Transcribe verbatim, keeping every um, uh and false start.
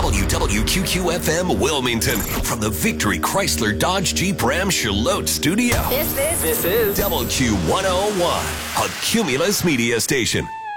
W W Q Q F M Wilmington from the Victory Chrysler Dodge Jeep Ram Charlotte studio. This is, this is W Q one oh one, a Cumulus media station.